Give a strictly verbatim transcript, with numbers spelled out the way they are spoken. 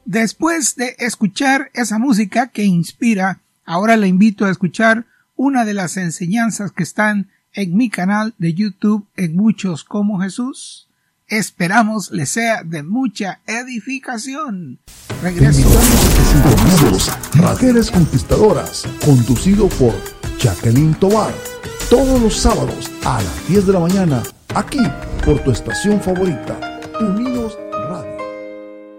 Después de escuchar esa música que inspira, ahora le invito a escuchar una de las enseñanzas que están en mi canal de YouTube, En Muchos como Jesús. Esperamos les sea de mucha edificación. Regreso. Mujeres Conquistadoras, conducido por Jacqueline Tovar, todos los sábados a las diez de la mañana, aquí por tu estación favorita, Unido